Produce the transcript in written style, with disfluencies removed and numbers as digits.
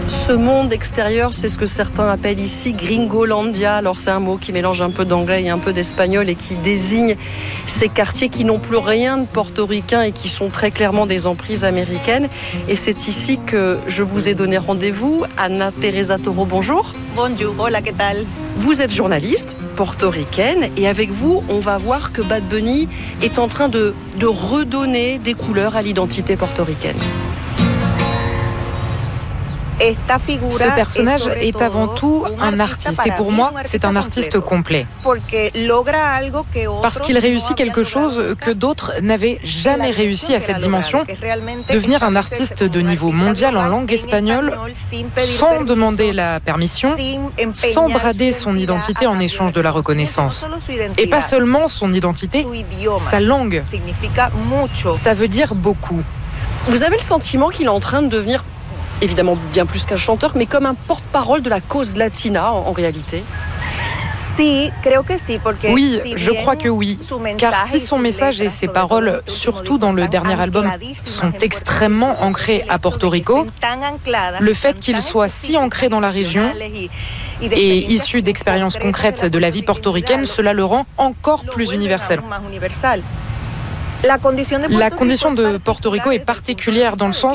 Ce monde extérieur, c'est ce que certains appellent ici Gringolandia. Alors c'est un mot qui mélange un peu d'anglais et un peu d'espagnol et qui désigne ces quartiers qui n'ont plus rien de portoricain et qui sont très clairement des emprises américaines. Et c'est ici que je vous ai donné rendez-vous. Ana Teresa Toro, bonjour. Bonjour, hola, ¿qué tal? Vous êtes journaliste portoricaine et avec vous, on va voir que Bad Bunny est en train de redonner des couleurs à l'identité portoricaine. Ce personnage est avant tout un artiste et pour moi, c'est un artiste complet. Parce qu'il réussit quelque chose que d'autres n'avaient jamais réussi à cette dimension, devenir un artiste de niveau mondial en langue espagnole sans demander la permission, sans brader son identité en échange de la reconnaissance. Et pas seulement son identité, sa langue. Ça veut dire beaucoup. Vous avez le sentiment qu'il est en train de devenir évidemment bien plus qu'un chanteur, mais comme un porte-parole de la cause latina en réalité? Oui, je crois que oui. Car si son message et ses paroles, surtout dans le dernier album, sont extrêmement ancrés à Porto Rico, le fait qu'il soit si ancré dans la région et issu d'expériences concrètes de la vie portoricaine, cela le rend encore plus universel. La condition de Porto Rico est particulière dans le sens